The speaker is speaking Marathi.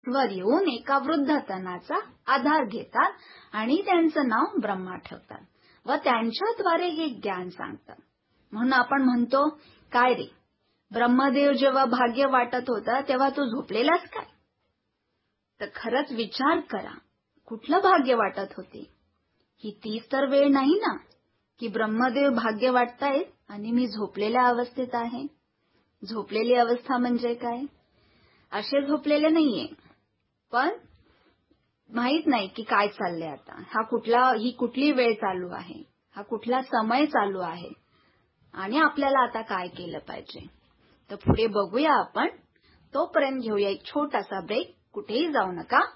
ईश्वर येऊन एका वृद्ध तनाचा आधार घेतात आणि त्यांचं नाव ब्रह्मा ठेवतात व त्यांच्याद्वारे हे ज्ञान सांगतात. म्हणून आपण म्हणतो, काय रे, ब्रह्मदेव जेव्हा भाग्य वाटत होता तेव्हा तू झोपलेलास काय? तर खरंच विचार करा, कुठलं भाग्य वाटत होते? ही तीच तर वेळ नाही ना की ब्रह्मदेव भाग्य वाटतायत आणि मी झोपलेल्या अवस्थेत आहे. झोपलेली अवस्था म्हणजे काय? असे झोपलेले नाहीये, पण माहित नाही की काय चाललंय आता, ही कुठली वेळ चालू आहे, हा कुठला समय चालू आहे आणि आपल्याला आता काय केलं पाहिजे. तर पुढे बघूया आपण. तोपर्यंत घेऊया एक छोटासा ब्रेक. कुठेही जाऊ नका.